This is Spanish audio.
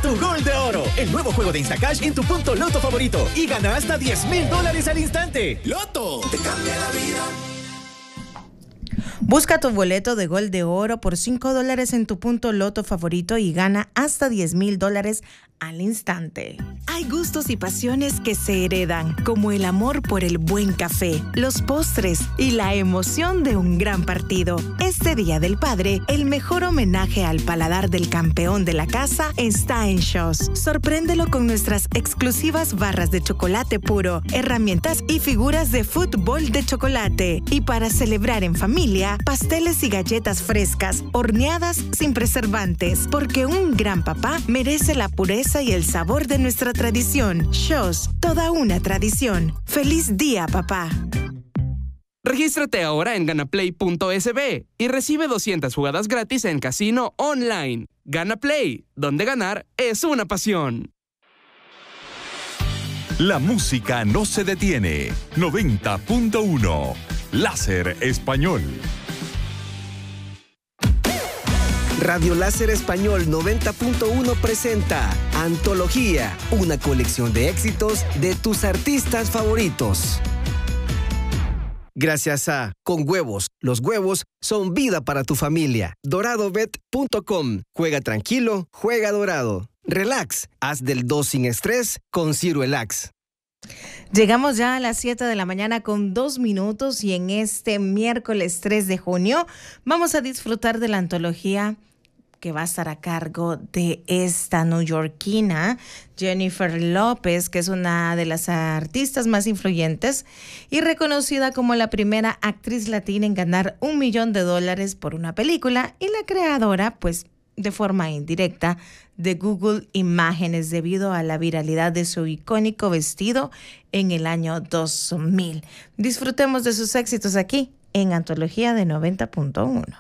tu Gol de Oro, el nuevo juego de Instacash en tu punto Loto favorito y gana hasta $10,000 al instante. ¡Loto! Te cambia la vida. Busca tu boleto de Gol de Oro por $5 en tu punto Loto favorito y gana hasta $10,000 al instante. Hay gustos y pasiones que se heredan, como el amor por el buen café, los postres y la emoción de un gran partido. Este Día del Padre, el mejor homenaje al paladar del campeón de la casa está en Shaw's. Sorpréndelo con nuestras exclusivas barras de chocolate puro, herramientas y figuras de fútbol de chocolate. Y para celebrar en familia, pasteles y galletas frescas, horneadas sin preservantes, porque un gran papá merece la pureza y el sabor de nuestra tradición. Shaw's, toda una tradición. ¡Feliz día, papá! Regístrate ahora en ganaplay.sb y recibe 200 jugadas gratis en casino online. Gana Play, donde ganar es una pasión. La música no se detiene. 90.1 Láser Español. Radio Láser Español 90.1 presenta Antología, una colección de éxitos de tus artistas favoritos. Gracias a Con Huevos, los huevos son vida para tu familia. DoradoBet.com. Juega tranquilo, juega dorado. Relax, haz del 2 sin estrés con Ciruelax. Llegamos ya a las 7 de la mañana con 2 minutos y en este miércoles 3 de junio vamos a disfrutar de la antología que va a estar a cargo de esta neoyorquina Jennifer López, que es una de las artistas más influyentes y reconocida como la primera actriz latina en ganar $1 millón por una película y la creadora, pues, de forma indirecta, de Google Imágenes debido a la viralidad de su icónico vestido en el año 2000. Disfrutemos de sus éxitos aquí en Antología de 90.1.